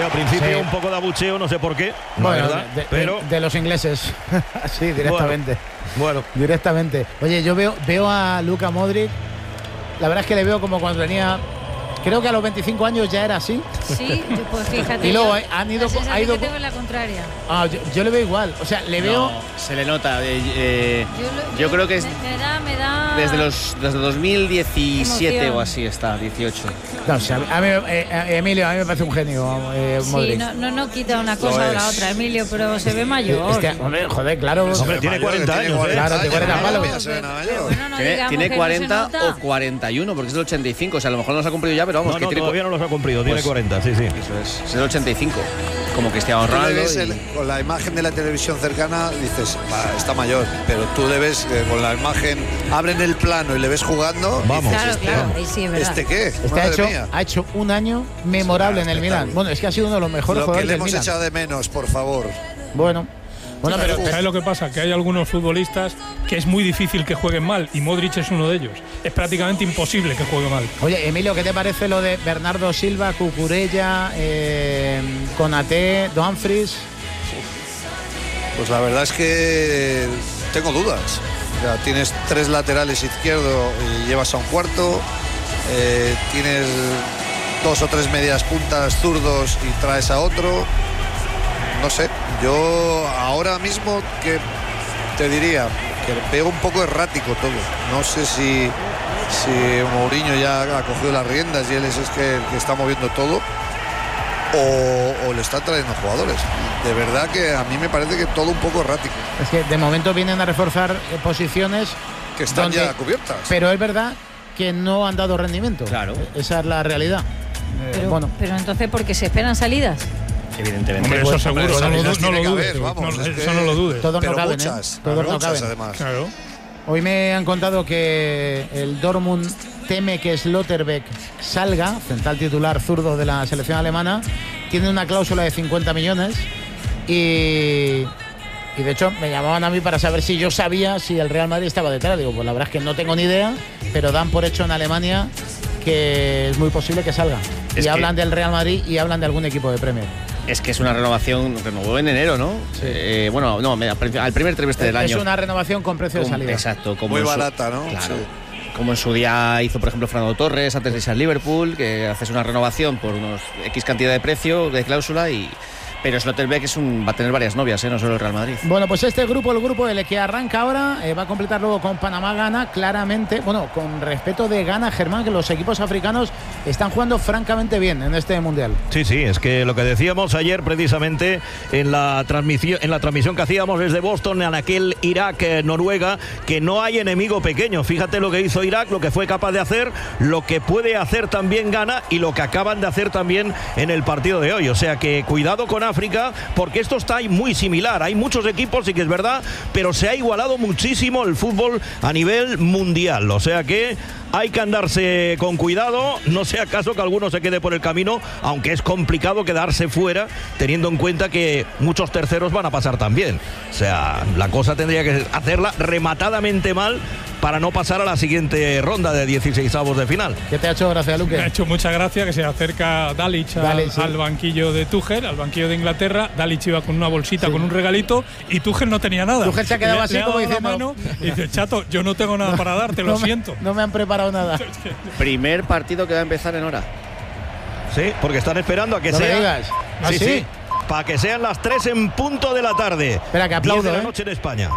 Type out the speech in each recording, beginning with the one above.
al principio Sí. un poco de abucheo, no sé por qué, Bueno, verdad, pero de los ingleses. Sí, directamente. bueno. Directamente. Oye, yo veo a Luka Modric. La verdad es que le veo como cuando tenía. Creo que a los 25 años ya era así. Sí, pues fíjate. Y luego yo, han ido. la sensación Ha ido que tengo es la contraria. yo le veo igual. O sea, le veo. No, se le nota. Yo creo que es me da desde 2017 emoción. o así está, 18. No, o sea, a mí, Emilio, a mí me parece un genio. Sí, Modric. no quita una cosa o la otra, Emilio, pero se ve mayor. Es que, hombre, joder, claro. Hombre, tiene 40 años, Claro, tiene 40 palos. Bueno, no digamos Tiene que no 40 se nota. o 41, porque es del 85. O sea, a lo mejor no los ha cumplido ya, pero vamos, No, que no, tiene todavía no los ha cumplido, tiene Pues- 40, sí. Eso es del 85. Como Cristiano Tú le Ronaldo. ves y- con la imagen de la televisión cercana, dices, "Va, está mayor", pero tú le ves con la imagen, abren el plano y le ves jugando. Vamos. Claro, claro, ahí sí es verdad. ¿Este qué? Ha hecho un año memorable en el Milan. Bueno, es que ha sido uno de los mejores Lo que jugadores le del hemos Milan. echado de menos, por favor. Bueno, pero ¿Sabes lo que pasa? Que hay algunos futbolistas que es muy difícil que jueguen mal y Modric es uno de ellos. Es prácticamente imposible que juegue mal. oye, Emilio, ¿qué te parece lo de Bernardo Silva, Cucurella, Konaté, Dumfries? Pues la verdad es que tengo dudas. O sea, tienes 3 laterales izquierdo y llevas a un cuarto. Tienes 2 o 3 medias puntas zurdos y traes a otro. No sé, yo ahora mismo que te diría que veo un poco errático todo. No sé si Mourinho ya ha cogido las riendas y él es que el que está moviendo todo o le está trayendo jugadores. De verdad que a mí me parece que todo un poco errático, Es que de momento vienen a reforzar posiciones que están donde- ya cubiertas. pero es verdad que no han dado rendimiento. Claro. Esa es la realidad. Pero entonces, ¿por qué se esperan salidas? Evidentemente. Hombre, eso seguro, no salidas lo tiene que dudes. haber, vamos, es que- Eso no lo dudes. Todos pero no caben, muchas, Todos no muchas caben. además. Claro. Hoy me han contado que el Dortmund teme que Slotterbeck salga, central titular zurdo de la selección alemana. Tiene una cláusula de 50 millones y de hecho me llamaban a mí para saber si yo sabía si el Real Madrid estaba detrás. Digo, pues la verdad es que no tengo ni idea, pero dan por hecho en Alemania que es muy posible que salga. Es Y que- hablan del Real Madrid y hablan de algún equipo de Premier. Es que es una renovación, renovó en enero, ¿no? Bueno, no, al primer trimestre del año. Es una renovación con precio de salida. Exacto. Como Muy en su- barata, ¿no? Claro. Sí. Como en su día hizo, por ejemplo, Fernando Torres antes de irse al Liverpool, que haces una renovación por unos X cantidad de precio, de cláusula, pero Slotterbeck va a tener varias novias, no solo el Real Madrid. Bueno, pues el grupo L que arranca ahora, va a completar luego con Panamá, Ghana, claramente, bueno, con respeto de Ghana, Germán, que los equipos africanos están jugando francamente bien en este Mundial. Sí, es que lo que decíamos ayer precisamente en la transmisión que hacíamos desde Boston, en aquel Irak-Noruega, que no hay enemigo pequeño. Fíjate lo que hizo Irak, lo que fue capaz de hacer, lo que puede hacer también Ghana y lo que acaban de hacer también en el partido de hoy. O sea que cuidado con África, porque esto está muy similar. Hay muchos equipos, sí que es verdad, pero se ha igualado muchísimo el fútbol a nivel mundial. O sea que hay que andarse con cuidado, no sea caso que alguno se quede por el camino, aunque es complicado quedarse fuera, teniendo en cuenta que muchos terceros van a pasar también. O sea, la cosa tendría que hacerla rematadamente mal para no pasar a la siguiente ronda de 16avos de final. ¿Qué te ha hecho gracia, Luque? Me ha hecho mucha gracia que se acerca Dalic Sí. al banquillo de Tuchel, al banquillo de Inglaterra. Dalic iba con una bolsita, con un regalito, y Tuchel no tenía nada. Tuchel se ha quedado Le- así le ha como dado la diciendo- mano y dice, chato, yo no tengo nada para darte, lo siento. No me han preparado nada. Primer partido que va a empezar en hora. Sí, porque están esperando a que No me sea. digas. ¿Ah, sí? Para que sean las 3 en punto de la tarde. Espera, que aplaudo, 10 de la noche en España.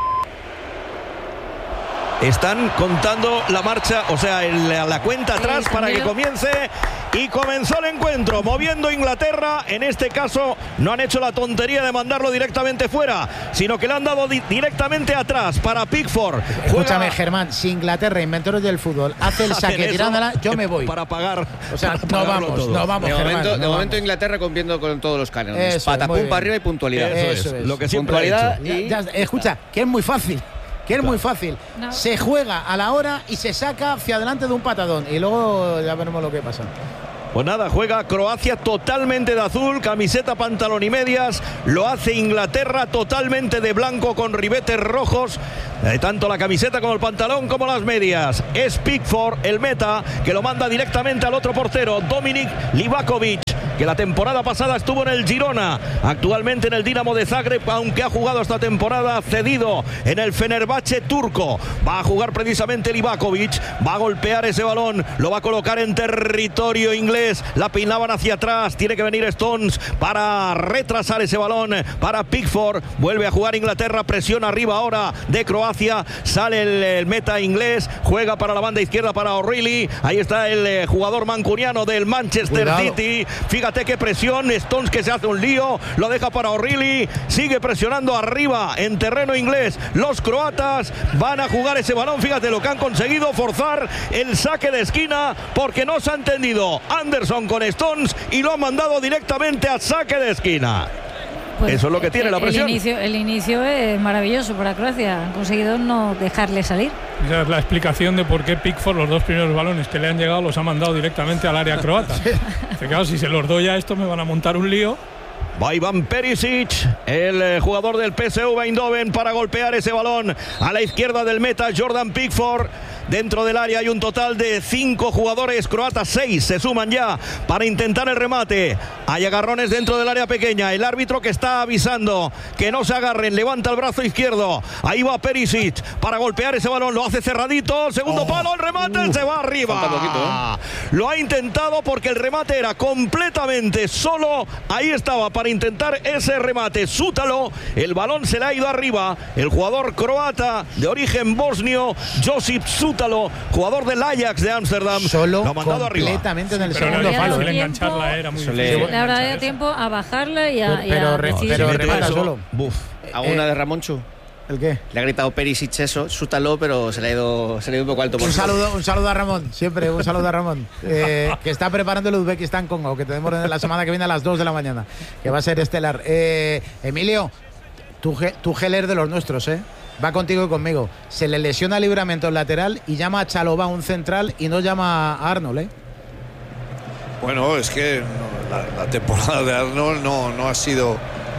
Están contando la marcha, o sea, la cuenta atrás para que comience. Y comenzó el encuentro, moviendo Inglaterra. En este caso no han hecho la tontería de mandarlo directamente fuera, sino que le han dado directamente atrás para Pickford. Escúchame, Germán, si Inglaterra, inventores del fútbol, hace el saque eso tirándola, yo me voy. Para pagar. O sea, para no pagarlo vamos, todo. no vamos, De Germán. momento, no momento vamos. Inglaterra cumpliendo con todos los cánones. Eso es, muy Patapum bien. para arriba y puntualidad. Eso es, lo que siempre ha puntualidad hecho. y Escucha, que es muy fácil. Que es muy fácil. No. Se juega a la hora y se saca hacia adelante de un patadón. Y luego ya veremos lo que pasa. Pues nada, juega Croacia totalmente de azul, camiseta, pantalón y medias. Lo hace Inglaterra totalmente de blanco con ribetes rojos. Tanto la camiseta como el pantalón como las medias. Es Pickford, el meta, que lo manda directamente al otro portero, Dominik Livakovic, que la temporada pasada estuvo en el Girona, actualmente en el Dinamo de Zagreb, aunque ha jugado esta temporada cedido en el Fenerbahce turco. Va a jugar precisamente Livakovic, va a golpear ese balón, lo va a colocar en territorio inglés. La peinaban hacia atrás, tiene que venir Stones para retrasar ese balón para Pickford. Vuelve a jugar Inglaterra, presión arriba ahora de Croacia, sale el meta inglés, juega para la banda izquierda para O'Reilly. Ahí está el jugador mancuniano del Manchester City. Fíjate qué presión, Stones que se hace un lío, lo deja para O'Reilly, sigue presionando arriba en terreno inglés. Los croatas van a jugar ese balón, fíjate lo que han conseguido, forzar el saque de esquina porque no se ha entendido Anderson con Stones y lo han mandado directamente a saque de esquina. Pues eso es lo que tiene la presión. El inicio es maravilloso para Croacia. Han conseguido no dejarle salir. Esa es la explicación de por qué Pickford los dos primeros balones que le han llegado los ha mandado directamente al área croata. Claro, si se los doy a esto me van a montar un lío. Va Ivan Perisic, el jugador del PSV Eindhoven, para golpear ese balón a la izquierda del meta Jordan Pickford. Dentro del área hay un total de 5 jugadores croatas, 6 se suman ya para intentar el remate. Hay agarrones dentro del área pequeña. El árbitro que está avisando que no se agarren, levanta el brazo izquierdo. Ahí va Perisic para golpear ese balón, lo hace cerradito. Segundo palo, el remate se va arriba. Lo ha intentado porque el remate era completamente solo. Ahí estaba para intentar ese remate Sútalo. El balón se le ha ido arriba. El jugador croata de origen bosnio, Josip Sútalo, jugador del Ajax de Ámsterdam, solo lo ha mandado completamente arriba. en el segundo palo. Engancharla era muy difícil. Le habrá dado tiempo a bajarla y a pero remata solo. ¿A una de Ramonchu? ¿El qué? Le ha gritado Perisic eso, Sútalo, pero se le ha ido un poco alto. Un saludo a Ramón, siempre un saludo a Ramón, que está preparando el Uzbekistán-Congo, que tenemos la semana que viene a las 2 de la mañana, que va a ser estelar. Emilio, tu Geller de los nuestros, va contigo y conmigo. Se le lesiona el Livramento lateral y llama a Chalobah, un central, y no llama a Arnold, Bueno, es que la temporada de Arnold no ha sido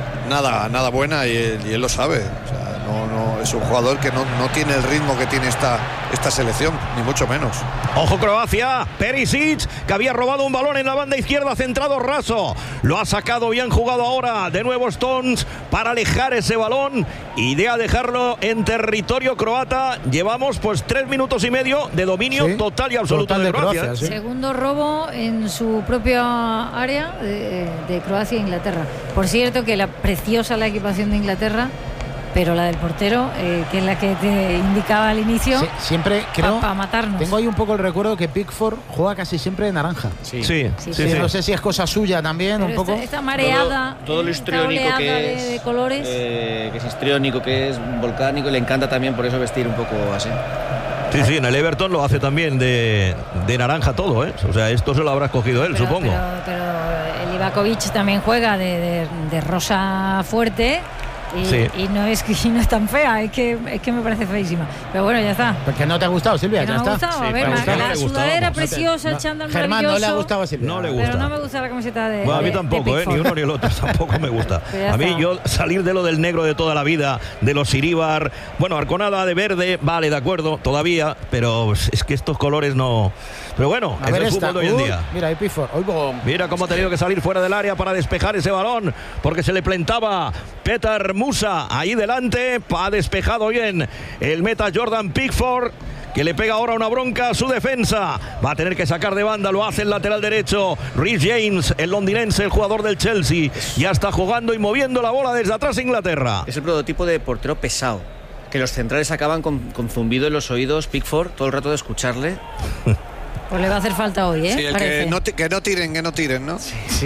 nada buena y él lo sabe. O sea, no es un jugador que no tiene el ritmo que tiene esta selección, ni mucho menos. Ojo Croacia, Perisic, que había robado un balón en la banda izquierda, centrado raso. Lo ha sacado, bien jugado ahora. De nuevo Stones para alejar ese balón y de a dejarlo en territorio croata. Llevamos pues 3 minutos y medio de dominio total y absoluto de Croacia. Segundo robo en su propia área de Croacia e Inglaterra. Por cierto que preciosa la equipación de Inglaterra, pero la del portero, que es la que te indicaba al inicio, siempre creo, para matarnos. Tengo ahí un poco el recuerdo que Pickford juega casi siempre de naranja. Sí. No sé si es cosa suya también, pero un poco. Esta mareada, todo lo histriónico que es, de colores. Que es histriónico, que es volcánico, y le encanta también por eso vestir un poco así. Sí, en el Everton lo hace también de naranja todo, O sea, esto se lo habrá escogido él, supongo. Pero el Livakovic también juega de rosa fuerte. Y no es tan fea, es que me parece feísima. Pero bueno, ya está. Porque no te ha gustado, Silvia, ya está. Gustado. A ver, la sudadera preciosa, el chándal maravilloso. Germán, no le ha gustado a Silvia. No le gusta. Pero no me gusta la camiseta de. Bueno, a mí tampoco, ni uno ni el otro tampoco me gusta. A mí yo salir de lo del negro de toda la vida, de los Iribar, bueno, Arconada de verde, vale, de acuerdo, todavía, pero es que estos colores no. Pero bueno, es el fútbol de hoy en día. Mira, ahí Pickford. Mira cómo ha tenido que salir fuera del área para despejar ese balón, porque se le plantaba Petar Musa ahí delante. Ha despejado bien el meta Jordan Pickford, que le pega ahora una bronca a su defensa. Va a tener que sacar de banda, lo hace el lateral derecho Reece James, el londinense, el jugador del Chelsea. Ya está jugando y moviendo la bola desde atrás Inglaterra. Es el prototipo de portero pesado, que los centrales acaban con zumbido en los oídos. Pickford, todo el rato de escucharle. Pues le va a hacer falta hoy, Sí, que no tiren, ¿no? Sí.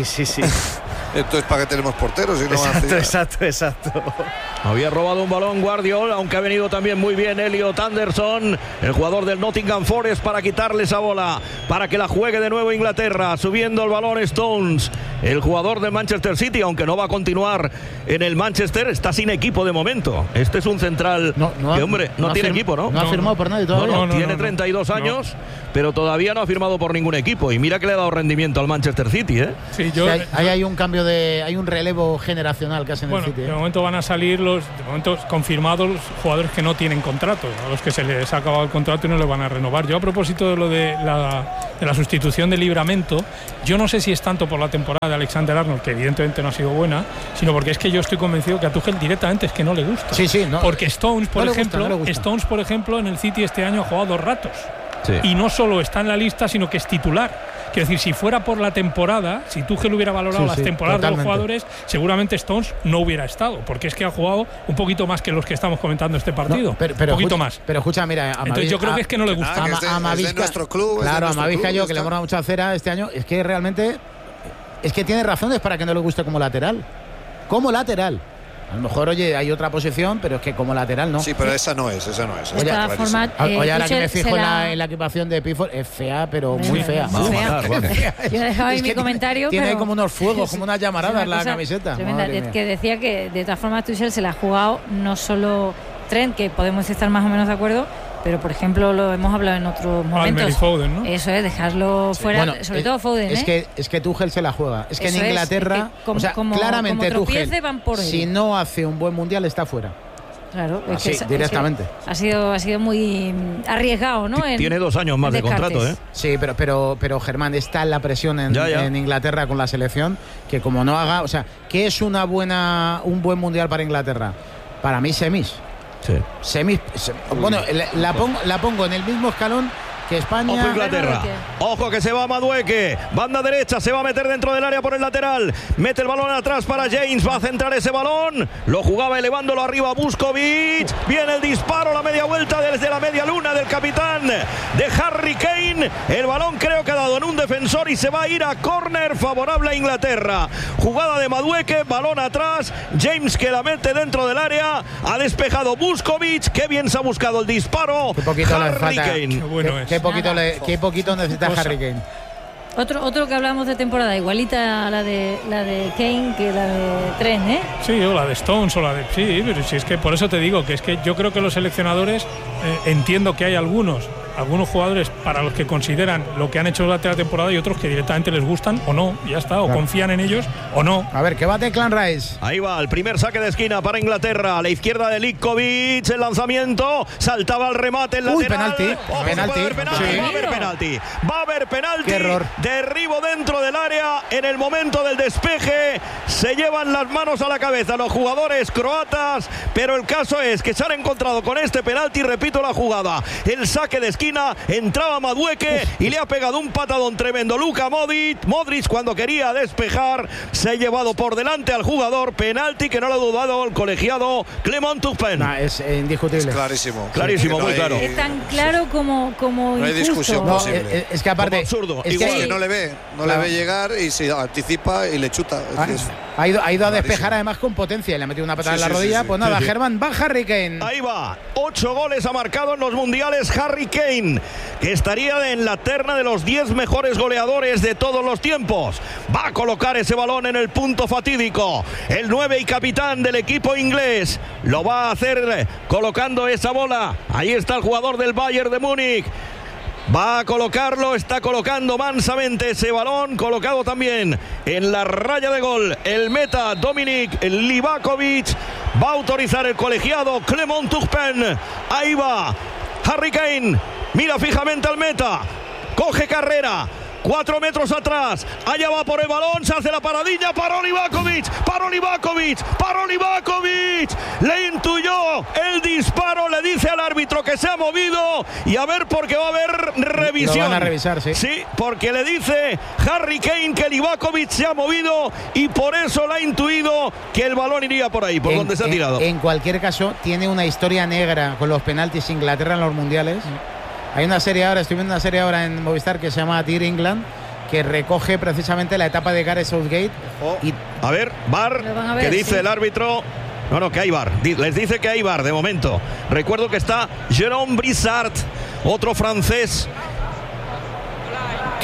Esto es para que tenemos porteros y no Exacto. Había robado un balón Guardiola, aunque ha venido también muy bien Elliot Anderson, el jugador del Nottingham Forest, para quitarle esa bola, para que la juegue de nuevo Inglaterra. Subiendo el balón Stones, el jugador del Manchester City, aunque no va a continuar en el Manchester, está sin equipo de momento. Este es un central que, hombre, no tiene equipo, ¿no? No ha firmado por nadie todavía. Tiene 32 años. pero todavía no ha firmado por ningún equipo. Y mira que le ha dado rendimiento al Manchester City, ¿eh? Sí, ahí hay un cambio hay un relevo generacional casi en el City. De momento van a salir de momento confirmados los jugadores que no tienen contrato, a los que se les ha acabado el contrato y no le van a renovar. Yo, a propósito de lo de la sustitución de Livramento, yo no sé si es tanto por la temporada de Alexander Arnold, que evidentemente no ha sido buena, sino porque es que yo estoy convencido que a Tuchel directamente es que no le gusta. Sí, no. Porque Stones, por ejemplo, en el City este año ha jugado 2 ratos. Sí. Y no solo está en la lista, sino que es titular. Quiero decir, si fuera por la temporada, si Tuchel hubiera valorado las temporadas de los jugadores, seguramente Stones no hubiera estado, porque es que ha jugado un poquito más que los que estamos comentando este partido. No, pero un poquito más. Pero escucha, mira, entonces yo creo que es que no le gusta. Es de nuestro club. Claro, a Mavisca yo, que le hemos dado mucha cera este año, es que realmente tiene razones para que no le guste como lateral. Como lateral. A lo mejor, oye, hay otra posición, pero es que como lateral no. Sí, pero esa no es. Oye, ahora que me fijo en la equipación de Pickford, es fea, pero muy fea. Yo dejaba ahí mi comentario. Tiene como unos fuegos, como unas llamaradas la camiseta. Tremenda, que decía que de todas formas Tuchel se la ha jugado no solo Trent, que podemos estar más o menos de acuerdo, pero por ejemplo lo hemos hablado en otros momentos. Foden, ¿no? Eso es, dejarlo fuera, bueno, sobre todo Foden. Es que Tuchel se la juega. Es que en Inglaterra, claramente Tuchel, si no hace un buen mundial, está fuera. Claro, así, directamente. Ha sido muy arriesgado, ¿no? Tiene 2 años más de contrato, ¿eh? Sí, pero Germán, está la presión en Inglaterra con la selección, que como no haga, o sea, ¿qué es un buen mundial para Inglaterra? Para mí, semis. Sí. Bueno, la pongo en el mismo escalón que España. Ojo Inglaterra. Ojo que se va Madueke. Banda derecha, se va a meter dentro del área por el lateral. Mete el balón atrás para James. Va a centrar ese balón. Lo jugaba elevándolo arriba Buskovich. Viene el disparo, la media vuelta desde la media luna del capitán de Harry Kane. El balón creo que ha dado en un defensor y se va a ir a córner favorable a Inglaterra. Jugada de Madueke, balón atrás. James que la mete dentro del área. Ha despejado Buskovich. Qué bien se ha buscado el disparo. Qué poquito Harry Kane. Qué bueno es. Qué poquito necesita Harry Kane. Otro que hablamos de temporada, igualita a la de Kane que la de Trent, ¿eh? Sí, o la de Stones, sí, pero si es que por eso te digo que es que yo creo que los seleccionadores entiendo que hay algunos jugadores para los que consideran lo que han hecho durante la temporada y otros que directamente les gustan o no, ya está, o confían en ellos o no. A ver, que bate Clan Rice. Ahí va, el primer saque de esquina para Inglaterra, a la izquierda de Likovic, el lanzamiento, saltaba el remate, el lateral. Penalti. Va a haber penalti. Qué error. Derribo dentro del área, en el momento del despeje, se llevan las manos a la cabeza los jugadores croatas, pero el caso es que se han encontrado con este penalti, repito la jugada, el saque de esquina, entraba Madueke y le ha pegado un patadón tremendo Luka Modric cuando quería despejar, se ha llevado por delante al jugador, penalti que no lo ha dudado el colegiado Clement Turpin. Es indiscutible. Es clarísimo. Clarísimo, muy claro. Es tan claro como no hay discusión posible. Es que aparte absurdo. Es que no le ve llegar y se anticipa y le chuta. Ha ido a despejar además con potencia y le ha metido una patada en la rodilla. Pues nada, Germán, va Harry Kane. Ahí va, 8 goles ha marcado en los mundiales Harry Kane, que estaría en la terna de los 10 mejores goleadores de todos los tiempos. Va a colocar ese balón en el punto fatídico. El 9 y capitán del equipo inglés lo va a hacer colocando esa bola. Ahí está el jugador del Bayern de Múnich. Va a colocarlo, está colocando mansamente ese balón, colocado también en la raya de gol. El meta Dominik Livakovic. Va a autorizar el colegiado Clement Turpin. Ahí va Harry Kane. Mira fijamente al meta. Coge carrera. 4 metros atrás, allá va por el balón, se hace la paradilla, paró Livakovic, le intuyó el disparo, le dice al árbitro que se ha movido y a ver porque va a haber revisión. Lo van a revisar, sí. Sí, porque le dice Harry Kane que Livakovic se ha movido y por eso le ha intuido que el balón iría por ahí, por donde se ha tirado. En cualquier caso, tiene una historia negra con los penaltis Inglaterra en los mundiales. Hay una serie ahora, estoy viendo una serie ahora en Movistar que se llama Dear England, que recoge precisamente la etapa de Gareth Southgate. A ver, VAR, ¿qué dice el árbitro? No, que hay VAR. Les dice que hay VAR de momento. Recuerdo que está Jérôme Brissart, otro francés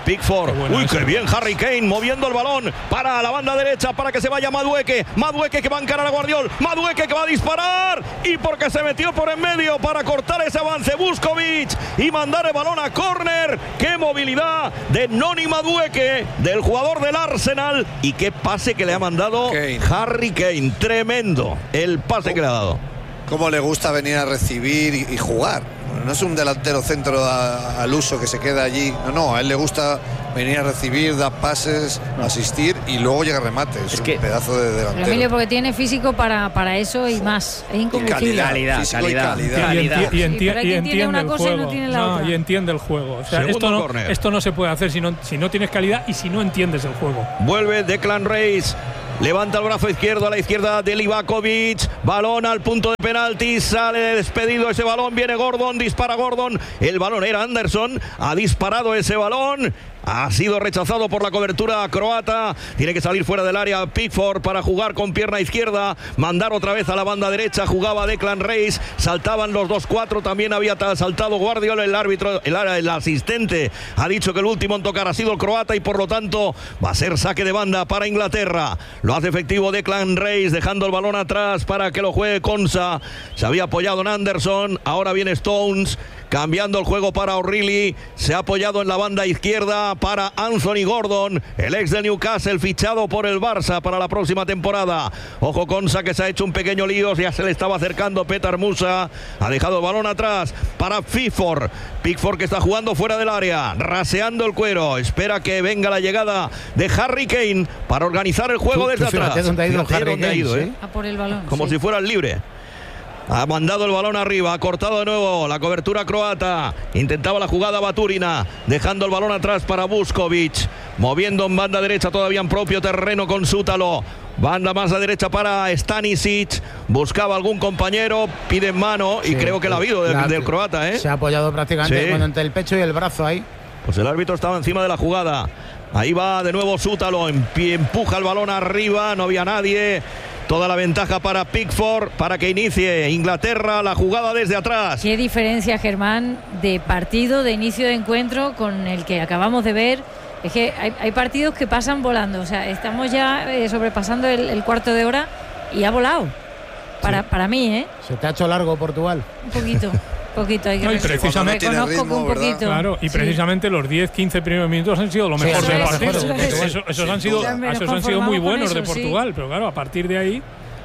Pickford. Qué bueno Uy, eso. qué bien Harry Kane moviendo el balón para la banda derecha para que se vaya Madueke. Madueke que va a encarar a Guardiol. Madueke que va a disparar. Y porque se metió por en medio para cortar ese avance Vuskovic y mandar el balón a córner. Qué movilidad de Noni Madueke, del jugador del Arsenal. Y qué pase que le ha mandado Kane. Harry Kane. Tremendo el pase que le ha dado. Cómo le gusta venir a recibir y jugar. Bueno, no es un delantero centro al uso que se queda allí. No, a él le gusta venir a recibir, dar pases, asistir y luego llega a remate. Es un pedazo de Pero delantero. Emilio, porque tiene físico para eso y más. Es incombustible. Físico y calidad. Y pero hay quien tiene entiende una el cosa y no juego. tiene la otra. Y entiende el juego. O sea, Segundo córner. esto no se puede hacer si no tienes calidad y si no entiendes el juego. Vuelve Declan Rice. Levanta el brazo izquierdo a la izquierda de Livakovic. Balón al punto de penalti. Sale despedido ese balón. Viene Gordon. Dispara Gordon. El balón era Anderson. Ha disparado ese balón. Ha sido rechazado por la cobertura croata. Tiene que salir fuera del área Pickford para jugar con pierna izquierda. Mandar otra vez a la banda derecha. Jugaba Declan Rice. Saltaban los 2-4. También había saltado Guardiola. El árbitro, el asistente ha dicho que el último en tocar ha sido el croata y por lo tanto va a ser saque de banda para Inglaterra. Lo hace efectivo Declan Rice, dejando el balón atrás para que lo juegue Konsa. Se había apoyado en Anderson. Ahora viene Stones. Cambiando el juego para O'Reilly. Se ha apoyado en la banda izquierda para Anthony Gordon, el ex de Newcastle, fichado por el Barça para la próxima temporada. Ojo Konsa, que se ha hecho un pequeño lío. Ya se le estaba acercando Petar Musa. Ha dejado el balón atrás para Pickford. Pickford que está jugando fuera del área, raseando el cuero. Espera que venga la llegada de Harry Kane para organizar el juego desde atrás. Dónde ha ido Fíjate Harry dónde ha Kane, ido, ¿sí? A por el balón. como sí. si fuera el libre. Ha mandado el balón arriba, ha cortado de nuevo la cobertura croata. Intentaba la jugada Baturina, dejando el balón atrás para Vuskovic. Moviendo en banda derecha todavía en propio terreno con Sútalo. Banda más a derecha para Stanisic. Buscaba algún compañero, pide en mano y creo que la ha habido del croata, ¿eh? Se ha apoyado prácticamente Sí. entre el pecho y el brazo ahí. Pues el árbitro estaba encima de la jugada. Ahí va de nuevo Sútalo, empuja el balón arriba, no había nadie. Toda la ventaja para Pickford para que inicie Inglaterra la jugada desde atrás. Qué diferencia, Germán, de partido, de inicio de encuentro con el que acabamos de ver. Es que hay partidos que pasan volando. O sea, estamos ya sobrepasando el cuarto de hora y ha volado. Para mí, ¿eh? Se te ha hecho largo Portugal. Un poquito. Hay que No, y precisamente reconozco tiene ritmo, que un ¿verdad? poquito. Claro, y Sí. precisamente los 10-15 primeros minutos han sido lo Sí, mejor eso del es, partido. eso es. Esos han sido, Sin duda. esos han sido muy buenos de Portugal, pero claro, a partir de ahí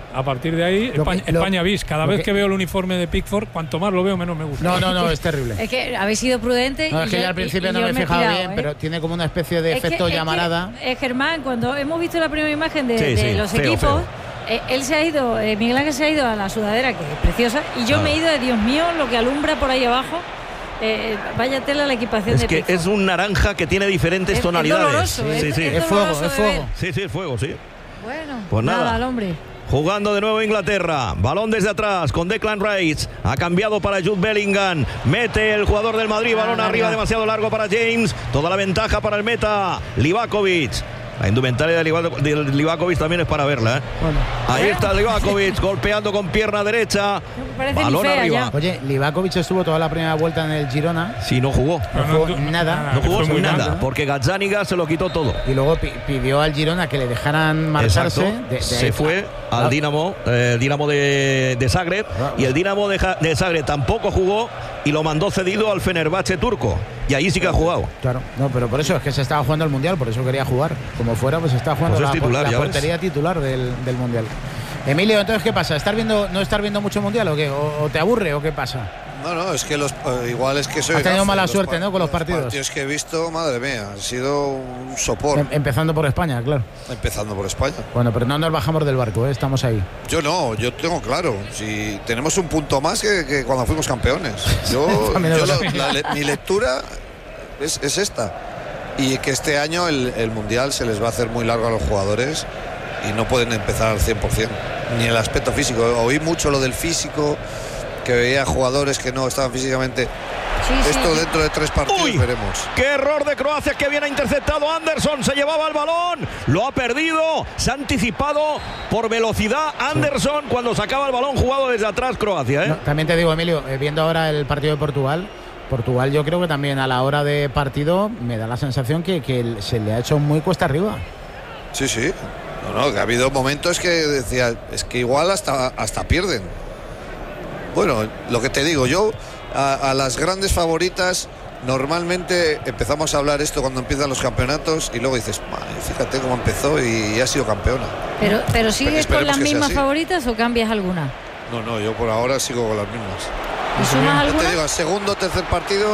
España bis. Cada vez que veo el uniforme de Pickford, cuanto más lo veo, menos me gusta. No, es terrible. Es que habéis sido prudentes. No, es que yo al principio no me he fijado bien, pero tiene como una especie de efecto llamarada. Germán, cuando hemos visto la primera imagen de Sí, los feo, equipos, feo. él se ha ido, Miguel Ángel se ha ido a la sudadera, que es preciosa, y yo me he ido de Dios mío, lo que alumbra por ahí abajo. Vaya tela la equipación Es de que Pickford. es un naranja que tiene diferentes Es tonalidades. doloroso, sí, sí. Es fuego, doloroso es de ver. fuego. Sí, es fuego, sí. Bueno, Pues nada. al hombre. Jugando de nuevo Inglaterra, balón desde atrás con Declan Rice, ha cambiado para Jude Bellingham, mete el jugador del Madrid, balón arriba demasiado largo para James, toda la ventaja para el meta Livakovic. La indumentaria de Livakovic también es para verla, ¿eh? Bueno. Ahí está Livakovic golpeando con pierna derecha, No me parece ni balón fea arriba. ya. Oye, Livakovic estuvo toda la primera vuelta en el Girona. Sí, no jugó, No jugó nada. no jugó Fue muy nada, mal, ¿eh? porque Gazzaniga se lo quitó todo. Y luego pidió al Girona que le dejaran marcharse. Exacto. Se fue al Dinamo, el Dinamo de Zagreb, y el Dinamo de Zagreb tampoco jugó y lo mandó cedido al Fenerbahce turco, y ahí sí que ha jugado. Claro, no, pero por eso es que se estaba jugando el Mundial, por eso quería jugar. Como fuera, pues estaba jugando Pues es titular, la ya ves. portería titular del Mundial. Emilio, entonces, ¿qué pasa? ¿No estar viendo mucho Mundial o qué? ¿O te aburre o qué pasa? No, es que igual es que soy. Has tenido gafe. mala Los suerte, ¿no? Con los partidos. Los partidos que he visto, madre mía, han sido un sopor. Empezando por España, claro. Empezando por España. Bueno, pero no nos bajamos del barco, ¿eh? Estamos ahí. Yo no, yo tengo claro. Si tenemos un punto más que cuando fuimos campeones. También lo sé. Mi lectura es esta. Y que este año el Mundial se les va a hacer muy largo a los jugadores y no pueden empezar al 100%. Ni el aspecto físico. Oí mucho lo del físico, que veía jugadores que no estaban físicamente. Esto dentro de 3 partidos veremos. ¡Qué error de Croacia! Que bien ha interceptado Anderson, se llevaba el balón, lo ha perdido, se ha anticipado por velocidad Anderson cuando sacaba el balón jugado desde atrás Croacia, ¿eh? No, también te digo, Emilio, viendo ahora el partido de Portugal, Portugal yo creo que también a la hora de partido me da la sensación que se le ha hecho muy cuesta arriba. Sí, sí. No, que ha habido momentos que decía, es que igual hasta pierden. Bueno, lo que te digo, yo a las grandes favoritas normalmente empezamos a hablar esto cuando empiezan los campeonatos y luego dices, fíjate cómo empezó y ha sido campeona. Pero ¿sigues con las mismas así. favoritas o cambias alguna? No, yo por ahora sigo con las mismas. ¿Y sumas alguna? Te digo, al segundo o tercer partido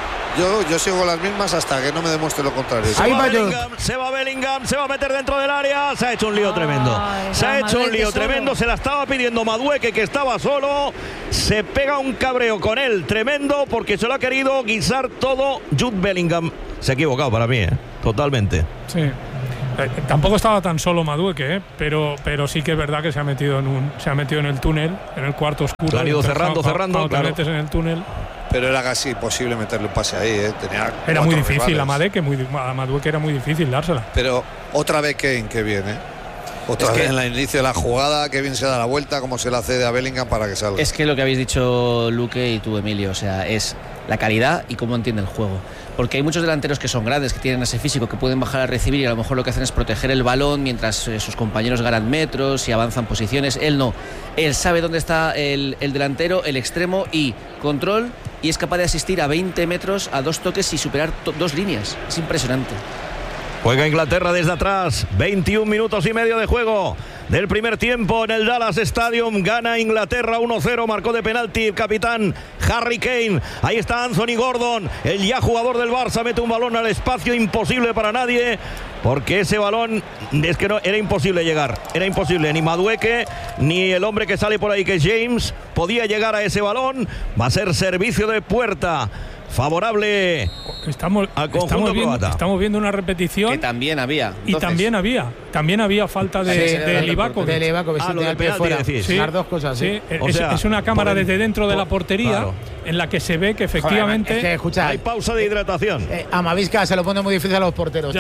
yo sigo con las mismas hasta que no me demuestre lo contrario. Se va Bellingham, se va a meter dentro del área, se ha hecho un lío tremendo. Se ha hecho un lío tremendo, se la estaba pidiendo Madueque, que estaba solo. Se pega un cabreo con él tremendo porque se lo ha querido guisar todo Jude Bellingham. Se ha equivocado para mí, totalmente. Sí. Tampoco estaba tan solo Madueque, pero sí que es verdad que se ha metido en el túnel, en el cuarto oscuro. Lo han ido cerrando, Cuando claro. te metes en el túnel. Pero era casi imposible meterle un pase ahí, Era muy difícil a Madueque era muy difícil dársela. Pero otra vez Kane, que viene. Otra vez en el inicio de la jugada, que bien se da la vuelta, como se la cede a Bellingham para que salga. Es que lo que habéis dicho Luque y tú, Emilio, o sea, es la calidad y cómo entiende el juego. Porque hay muchos delanteros que son grandes, que tienen ese físico, que pueden bajar a recibir y a lo mejor lo que hacen es proteger el balón mientras sus compañeros ganan metros y avanzan posiciones. Él no. Él sabe dónde está el delantero, el extremo y control, y es capaz de asistir a 20 metros a 2 toques y superar 2 líneas. Es impresionante. Juega Inglaterra desde atrás, 21 minutos y medio de juego del primer tiempo en el Dallas Stadium. Gana Inglaterra 1-0, marcó de penalti el capitán Harry Kane. Ahí está Anthony Gordon, el ya jugador del Barça, mete un balón al espacio imposible para nadie, porque ese balón es que no, era imposible llegar, era imposible, ni Madueque ni el hombre que sale por ahí que es James podía llegar a ese balón. Va a ser servicio de puerta favorable al conjunto croata. Estamos viendo una repetición que también había. Y también había falta de Livakovic. De Livakovic, lo del penalti, fuera. Sí. Las dos cosas, sí. Es una cámara desde dentro de la portería, claro, en la que se ve que efectivamente escucha, hay pausa de hidratación. A Mavisca se lo pone muy difícil a los porteros.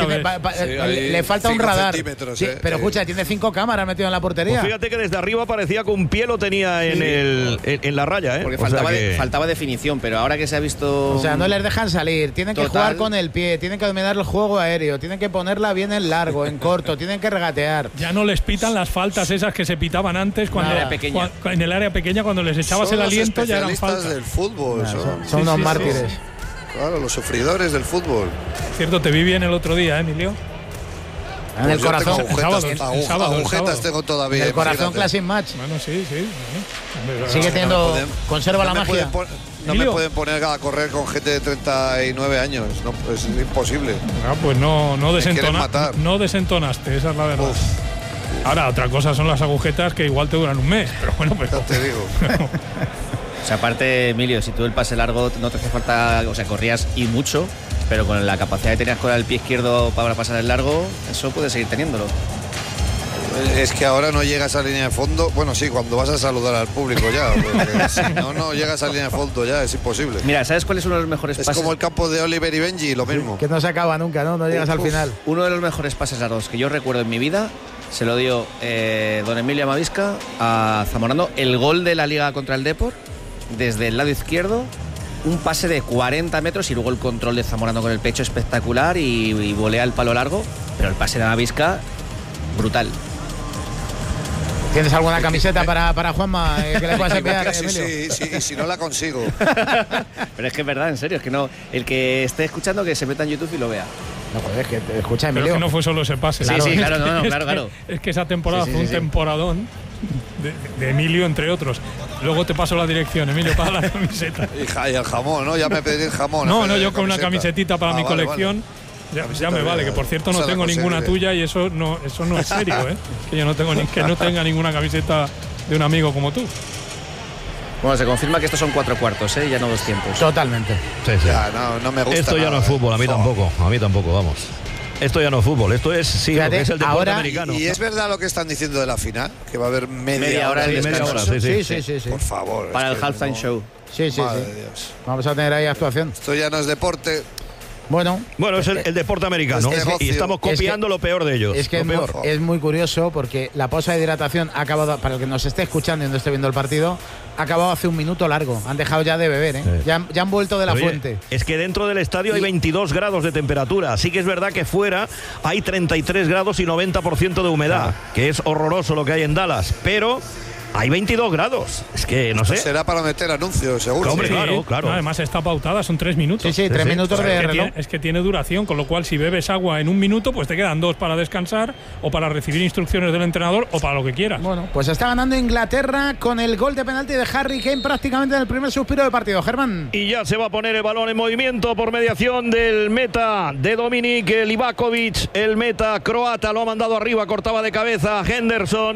Le falta un radar. Sí, pero escucha, tiene 5 cámaras metidas en la portería. Pues fíjate que desde arriba parecía que un pie lo tenía en la raya, porque faltaba definición, pero ahora que se ha visto. O sea, no les dejan salir, tienen que jugar con el pie, tienen que dominar el juego aéreo, tienen que ponerla bien en largo, en corto, tienen que regatear. Ya no les pitan las faltas esas que se pitaban antes cuando en el área pequeña, cuando les echabas el aliento ya eran faltas. Del fútbol, son unos mártires. Claro, los sufridores del fútbol. Cierto, te vi bien el otro día, Emilio. En el corazón. Agujetas tengo todavía. En el corazón Classic Match. Bueno, sí. Sigue teniendo. Conserva la magia. No me pueden poner a correr con gente de 39 años. No, es imposible. Pues no desentonaste, esa es la verdad. Ahora, otra cosa son las agujetas que igual te duran un mes. Pero bueno, ya te digo. O sea, aparte, Emilio, si tú el pase largo no te hace falta, o sea, corrías y mucho, pero con la capacidad que tenías con el pie izquierdo para pasar el largo, eso puedes seguir teniéndolo. Es que ahora no llegas a línea de fondo. Bueno, sí, cuando vas a saludar al público ya. Si no llegas a línea de fondo ya, es imposible. Mira, ¿sabes cuál es uno de los mejores pases? Es como el campo de Oliver y Benji, lo mismo. Que no se acaba nunca, ¿no? No llegas al final. Uno de los mejores pases largos que yo recuerdo en mi vida se lo dio don Emilio Amavisca a Zamorano. El gol de la Liga contra el Depor, desde el lado izquierdo, un pase de 40 metros y luego el control de Zamorano con el pecho espectacular y volea el palo largo. Pero el pase de Amavisca, brutal. ¿Tienes alguna camiseta para Juanma que le puedas enviar, Emilio? Sí, y si no la consigo. Pero es que es verdad, en serio, es que no. El que esté escuchando que se meta en YouTube y lo vea. No, joder, es que te escucha, Emilio. Pero es que no fue solo ese pase. Sí, claro. Es que esa temporada fue un temporadón de Emilio, entre otros. Luego te paso la dirección, Emilio, para la camiseta. Y el jamón, ¿no? Ya me pedí el jamón. No, yo con una camisetita para mi colección. Vale. Ya me vale, que por cierto no tengo ninguna tuya y eso no es serio, ¿eh? Que yo no tenga ninguna camiseta de un amigo como tú. Bueno, se confirma que estos son 4 cuartos, ya no 200. Totalmente. Sí. Ya, no me gusta. Esto ya no es fútbol, a mí tampoco, vamos. Esto ya no es fútbol, esto es lo que es el deporte americano. ¿Y es verdad lo que están diciendo de la final? Que va a haber media hora de descanso. Sí. Por favor. Para el halftime show. Sí. Madre de Dios. Vamos a tener ahí actuación. Esto ya no es deporte. Bueno, es el deporte americano y estamos copiando lo peor de ellos. Es que es muy curioso porque la pausa de hidratación ha acabado, para el que nos esté escuchando y no esté viendo el partido, ha acabado hace un minuto largo. Han dejado ya de beber, ¿eh? Sí. Ya han vuelto de la fuente. Es que dentro del estadio hay 22 grados de temperatura. Sí que es verdad que fuera hay 33 grados y 90% de humedad, que es horroroso lo que hay en Dallas, pero hay 22 grados. Es que no sé. Será para meter anuncios, seguro. Hombre, sí, claro. No, además está pautada, son 3 minutos. Sí, 3 minutos de reloj. Es que tiene duración, con lo cual si bebes agua en 1 minuto, pues te quedan 2 para descansar o para recibir instrucciones del entrenador o para lo que quieras. Bueno, pues está ganando Inglaterra con el gol de penalti de Harry Kane prácticamente en el primer suspiro del partido. Germán. Y ya se va a poner el balón en movimiento por mediación del meta de Dominik Livakovic. El meta croata lo ha mandado arriba, cortaba de cabeza Anderson,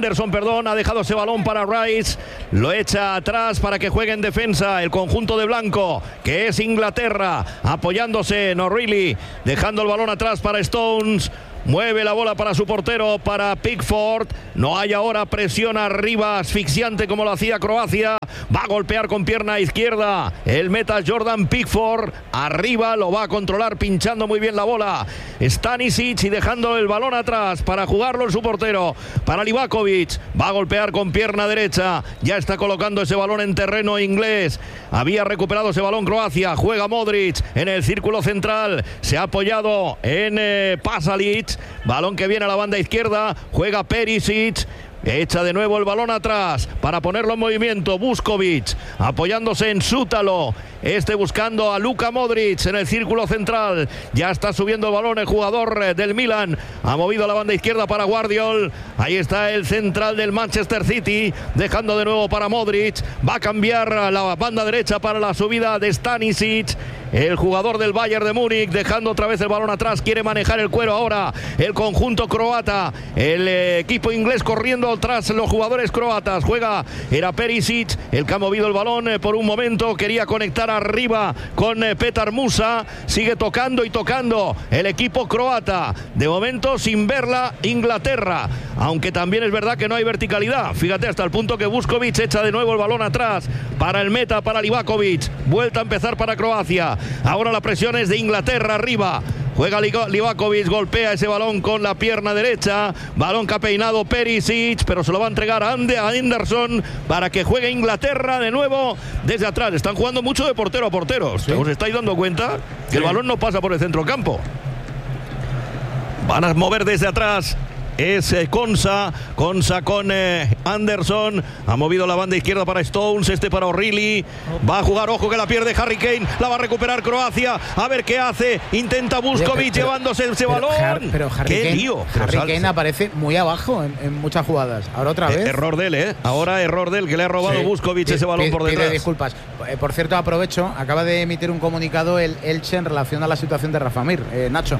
ha dejado ese balón para Rice, lo echa atrás para que juegue en defensa el conjunto de blanco, que es Inglaterra, apoyándose en O'Reilly, dejando el balón atrás para Stones. Mueve la bola para su portero, para Pickford. No hay ahora presión arriba asfixiante como lo hacía Croacia. Va a golpear con pierna izquierda el meta Jordan Pickford. Arriba lo va a controlar pinchando muy bien la bola Stanisic y dejando el balón atrás para jugarlo en su portero. Para Livakovic. Va a golpear con pierna derecha. Ya está colocando ese balón en terreno inglés. Había recuperado ese balón Croacia. Juega Modric en el círculo central. Se ha apoyado en Pasalic. Balón que viene a la banda izquierda, juega Perisic, echa de nuevo el balón atrás para ponerlo en movimiento. Vuskovic apoyándose en Sútalo, buscando a Luka Modric en el círculo central. Ya está subiendo el balón el jugador del Milan, ha movido a la banda izquierda para Guardiol. Ahí está el central del Manchester City, dejando de nuevo para Modric. Va a cambiar a la banda derecha para la subida de Stanisic, el jugador del Bayern de Múnich, dejando otra vez el balón atrás. Quiere manejar el cuero ahora el conjunto croata. El equipo inglés corriendo tras los jugadores croatas. Era Perisic el que ha movido el balón por un momento. Quería conectar arriba con Petar Musa. Sigue tocando y tocando el equipo croata. De momento sin verla Inglaterra. Aunque también es verdad que no hay verticalidad. Fíjate, hasta el punto que Vuskovic echa de nuevo el balón atrás para el meta, para Livakovic. Vuelta a empezar para Croacia. Ahora la presión es de Inglaterra arriba. Juega Livakovic, golpea ese balón con la pierna derecha. Balón que ha peinado Perisic, pero se lo va a entregar a Anderson para que juegue Inglaterra de nuevo desde atrás. Están jugando mucho de portero a portero. ¿Sí? ¿Os estáis dando cuenta? Que el balón no pasa por el centrocampo. Van a mover desde atrás. Es Konsa con Anderson. Ha movido la banda izquierda para Stones, para O'Reilly. Va a jugar, ojo que la pierde Harry Kane. La va a recuperar Croacia. A ver qué hace. Intenta Vuskovic llevándose ese balón. Pero Harry Kane aparece muy abajo en muchas jugadas. Ahora otra vez. Error de él, Ahora error de él, que le ha robado Vuskovic ese balón por detrás. Pide disculpas. Por cierto, aprovecho. Acaba de emitir un comunicado el Elche en relación a la situación de Rafa Mir. Nacho.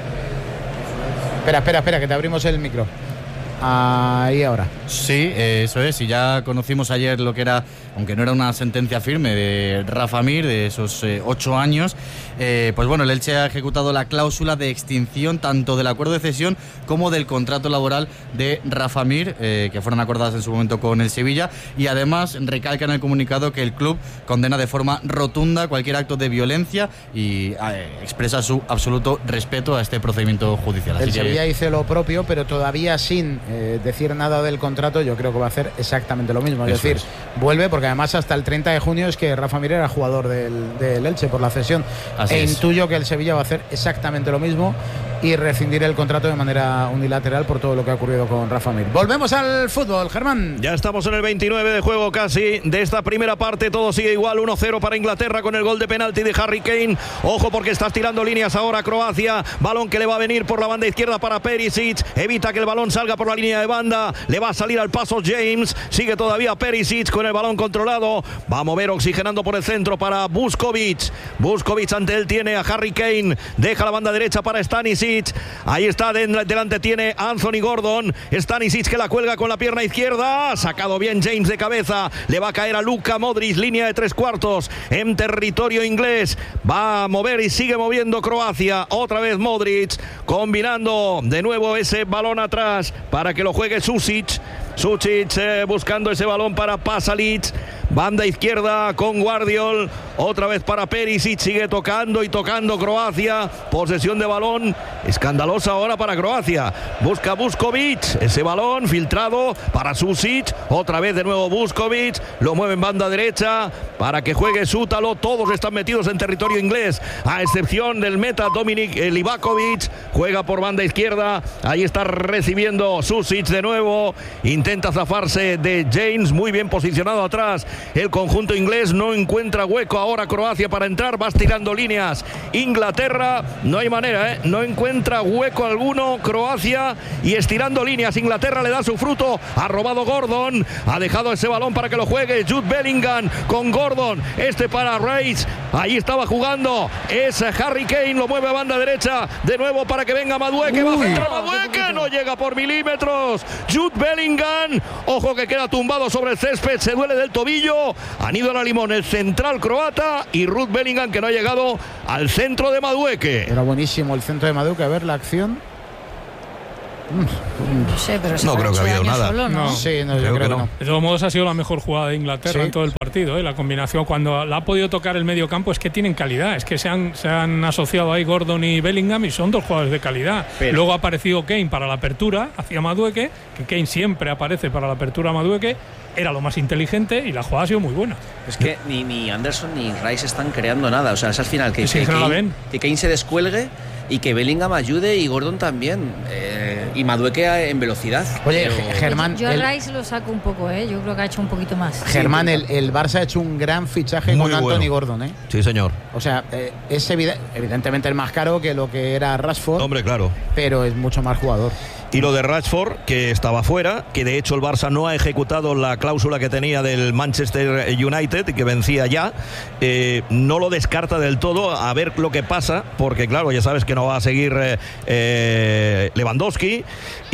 Espera, que te abrimos el micro. Ahí ahora. Sí, eso es. Y ya conocimos ayer lo que era, aunque no era una sentencia firme, de Rafa Mir, de esos 8 años. Pues bueno, el Elche ha ejecutado la cláusula de extinción tanto del acuerdo de cesión como del contrato laboral de Rafa Mir, que fueron acordadas en su momento con el Sevilla. Y además recalca en el comunicado que el club condena de forma rotunda cualquier acto de violencia y expresa su absoluto respeto a este procedimiento judicial. El Sevilla hizo lo propio, pero todavía sin decir nada del contrato. Yo creo que va a hacer exactamente lo mismo. Es decir, vuelve, porque además hasta el 30 de junio es que Rafa Mir era jugador del Elche por la cesión. Intuyo que el Sevilla va a hacer exactamente lo mismo y rescindir el contrato de manera unilateral por todo lo que ha ocurrido con Rafa Mir. Volvemos al fútbol, Germán. Ya estamos en el 29 de juego casi de esta primera parte. Todo sigue igual, 1-0 para Inglaterra con el gol de penalti de Harry Kane. Ojo porque está tirando líneas ahora Croacia. Balón que le va a venir por la banda izquierda para Perisic. Evita que el balón salga por la línea de banda. Le va a salir al paso James. Sigue todavía Perisic con el balón controlado. Va a mover oxigenando por el centro para Vuskovic. Vuskovic ante él tiene a Harry Kane. Deja la banda derecha para Stanisic. Ahí está, delante tiene Anthony Gordon. Stanisic que la cuelga con la pierna izquierda. Ha sacado bien James de cabeza. Le va a caer a Luka Modric, línea de 3/4 en territorio inglés. Va a mover y sigue moviendo Croacia. Otra vez Modric, combinando de nuevo ese balón atrás para que lo juegue Susic. Buscando ese balón para Pasalic. Banda izquierda con Guardiol. Otra vez para Perisic. Sigue tocando y tocando Croacia. Posesión de balón escandalosa ahora para Croacia. Busca Vuskovic. Ese balón filtrado para Susic. Otra vez de nuevo Vuskovic. Lo mueve en banda derecha para que juegue Sútalo. Todos están metidos en territorio inglés, a excepción del meta Dominik Livakovic. Juega por banda izquierda. Ahí está recibiendo Susic de nuevo. Intenta zafarse de James. Muy bien posicionado atrás. El conjunto inglés no encuentra hueco ahora Croacia para entrar. Va estirando líneas. Inglaterra, no hay manera, no encuentra hueco alguno Croacia y estirando líneas. Inglaterra le da su fruto. Ha robado Gordon. Ha dejado ese balón para que lo juegue Jude Bellingham con Gordon. Este para Rice. Ahí estaba jugando. Es Harry Kane. Lo mueve a banda derecha. De nuevo para que venga Madueke. Va a centrar Madueke. No llega por milímetros. Jude Bellingham. Ojo que queda tumbado sobre el césped. Se duele del tobillo. Han ido a la limón el central croata y Ruud Bellingham, que no ha llegado al centro de Madueke. Era buenísimo el centro de Madueke. A ver la acción. No sé, pero no creo que ha habido nada. Solo, ¿no? Sí, no, yo creo que no. De todos modos ha sido la mejor jugada de Inglaterra en todo el partido. La combinación cuando la ha podido tocar el medio campo es que tienen calidad. Es que se han asociado ahí Gordon y Bellingham y son dos jugadores de calidad. Pero luego ha aparecido Kane para la apertura hacia Madueke, que Kane siempre aparece para la apertura a Madueke. Era lo más inteligente y la jugada ha sido muy buena. Es que ni Anderson ni Rice están creando nada. O sea, es al final que Kane se descuelgue y que Bellingham ayude y Gordon también. Y Madueke en velocidad. Oye, Germán. Yo a Rice lo saco un poco, yo creo que ha hecho un poquito más. Germán, el Barça ha hecho un gran fichaje muy con bueno. Anthony Gordon, Sí, señor. O sea, es evidentemente el más caro que lo que era Rashford. Hombre, claro. Pero es mucho más jugador. Y lo de Rashford, que estaba fuera, que de hecho el Barça no ha ejecutado la cláusula que tenía del Manchester United, que vencía ya, no lo descarta del todo, a ver lo que pasa, porque claro, ya sabes que no va a seguir Lewandowski,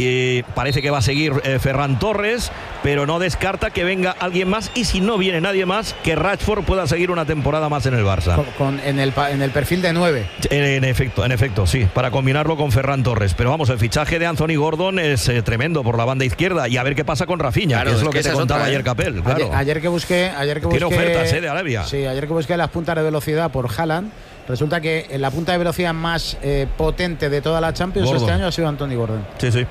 y parece que va a seguir Ferran Torres, pero no descarta que venga alguien más, y si no viene nadie más, que Rashford pueda seguir una temporada más en el Barça. En el perfil de 9. En efecto, sí, para combinarlo con Ferran Torres. Pero vamos, el fichaje de Anthony Gordon es tremendo por la banda izquierda, y a ver qué pasa con Rafinha, claro, que es lo que te contaba ayer Capel. Claro. Ayer que busqué tiene ofertas de Arabia. Sí, ayer que busqué las puntas de velocidad por Haaland, resulta que en la punta de velocidad más potente de toda la Champions Gordon. Este año ha sido Anthony Gordon. Sí.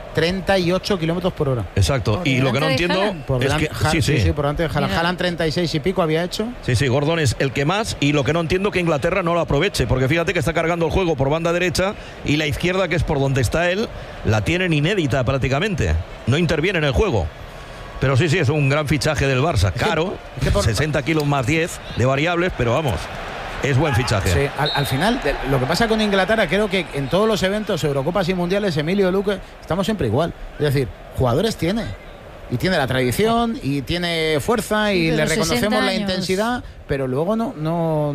38 kilómetros por hora. Exacto. Y lo que no entiendo es que sí, por delante de Haaland. Haaland 36 y pico había hecho. Sí, Gordon es el que más, y lo que no entiendo que Inglaterra no lo aproveche, porque fíjate que está cargando el juego por banda derecha y la izquierda, que es por donde está él, la tienen inédita prácticamente. No interviene en el juego. Pero sí, es un gran fichaje del Barça. Caro, 60 kilos más 10 de variables, pero vamos, es buen fichaje. Sí, al final, lo que pasa con Inglaterra, creo que en todos los eventos, Eurocopas y Mundiales, Emilio, Luque, estamos siempre igual. Es decir, jugadores tiene. Y tiene la tradición, y tiene fuerza, y le reconocemos la intensidad, pero luego no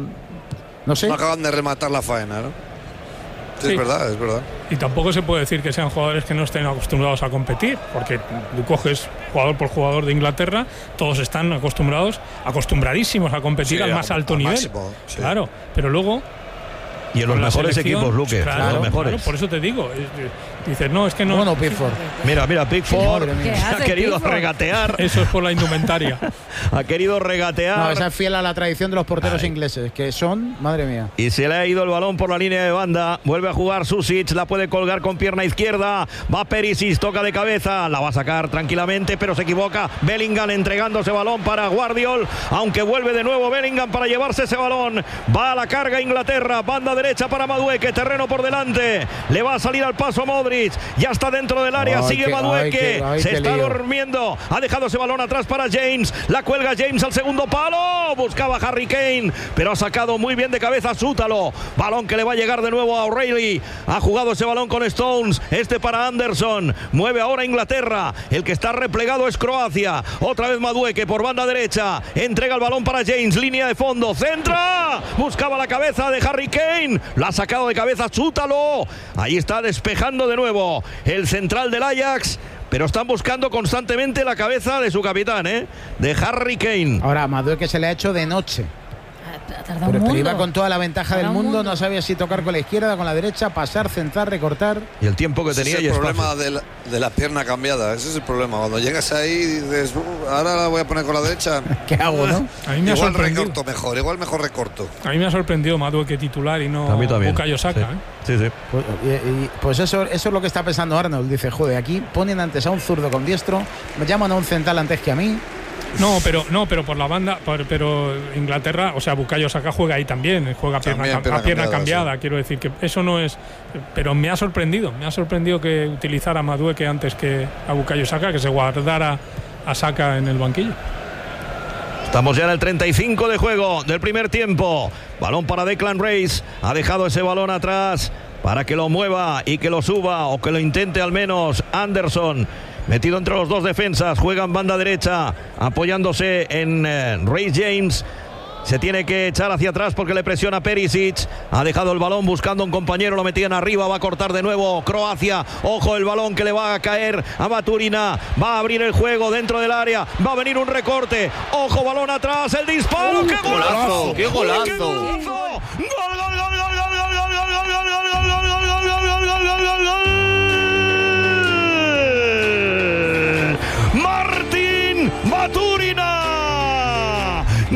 sé. No acaban de rematar la faena, ¿no? Sí. Es verdad. Y tampoco se puede decir que sean jugadores que no estén acostumbrados a competir, porque tú coges jugador por jugador de Inglaterra, todos están acostumbradísimos a competir al más alto nivel. Máximo, sí. Claro, pero luego... Y en los mejores equipos, Luque, claro, los mejores. Claro, por eso te digo. Dices, no, es que no. Bueno, Pickford. Mira, Pickford ha querido regatear. Eso es por la indumentaria. Ha querido regatear. No, esa es fiel a la tradición de los porteros ingleses, que son, madre mía. Y se le ha ido el balón por la línea de banda. Vuelve a jugar Susic, la puede colgar con pierna izquierda. Va Perisic, toca de cabeza, la va a sacar tranquilamente, pero se equivoca. Bellingham entregando ese balón para Guardiol, aunque vuelve de nuevo Bellingham para llevarse ese balón. Va a la carga Inglaterra, banda derecha para Madueke, terreno por delante. Le va a salir al paso Modric. Ya está dentro del área, sigue Madueke. Se está durmiendo. Ha dejado ese balón atrás para James. La cuelga James al segundo palo. Buscaba Harry Kane, pero ha sacado muy bien de cabeza Sútalo. Balón que le va a llegar de nuevo a O'Reilly. Ha jugado ese balón con Stones. Este para Anderson. Mueve ahora Inglaterra. El que está replegado es Croacia. Otra vez Madueke por banda derecha. Entrega el balón para James. Línea de fondo. Centra. Buscaba la cabeza de Harry Kane. La ha sacado de cabeza Sútalo. Ahí está despejando de nuevo el central del Ajax, pero están buscando constantemente la cabeza de su capitán, de Harry Kane. Ahora, Madueke se le ha hecho de noche. Ha tardado un pero mundo. iba con toda la ventaja del Tardado un mundo, no sabía si tocar con la izquierda, con la derecha, pasar, centrar, recortar. Y el tiempo que Ese tenía es y el espacio. problema de la pierna cambiada. Ese es el problema. Cuando llegas ahí dices, ahora la voy a poner con la derecha. ¿Qué hago, no? A mí me ha Igual sorprendido. recorto mejor, igual mejor recorto. A mí me ha sorprendido Madueke titular y no A mí también. Bukayo Saka. Sí. Sí. Pues eso es lo que está pensando Arnold. Dice, joder, aquí ponen antes a un zurdo con diestro, me llaman a un central antes que a mí. No, pero por la banda, pero Inglaterra, o sea, Bukayo Saka juega ahí también, juega También pierna cambiada, sí. quiero decir que eso no es, pero me ha sorprendido que utilizara a Madueke antes que a Bukayo Saka, que se guardara a Saka en el banquillo. Estamos ya en el 35 de juego del primer tiempo. Balón para Declan Rice. Ha dejado ese balón atrás para que lo mueva y que lo suba o que lo intente al menos Anderson. Metido entre los dos defensas, juega en banda derecha, apoyándose en Reece James. Se tiene que echar hacia atrás porque le presiona Perisic. Ha dejado el balón buscando un compañero, lo metían arriba, va a cortar de nuevo Croacia. Ojo el balón que le va a caer a Maturina. Va a abrir el juego dentro del área. Va a venir un recorte. Ojo, balón atrás, el disparo. ¡Qué golazo! ¡Qué golazo! ¡Qué golazo! ¡Gol, gol, gol!